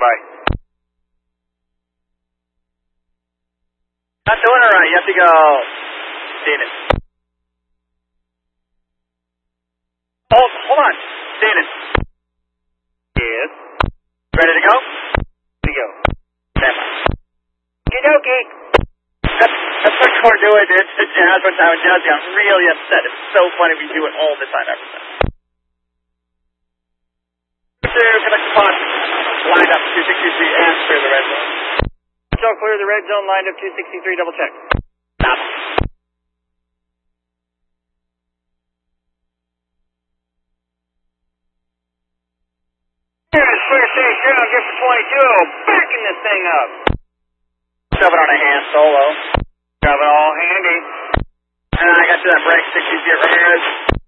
Bye. Not doing it right. You have to go. David. Hold on. David. Yes. Ready to go? Ready to go. Stand by. Okie dokie. That's what we're doing, dude. It's jazz one time, and Jazz got really upset. It's so funny we do it all the time ever since. Connect the pod. Lined up 263 and clear the red zone. So clear the red zone, lined up 263, double check. Stop. Here's clear station, get for 22. Backing this thing up. Shove it on a hand solo. Got it all handy. And I got to that break 60 right here.